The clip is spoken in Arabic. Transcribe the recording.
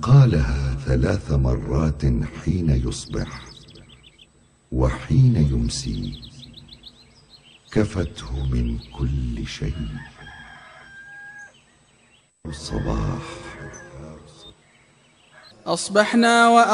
قالها 3 مرات حين يصبح وحين يمسي كفته من كل شيء. الصباح. أصبحنا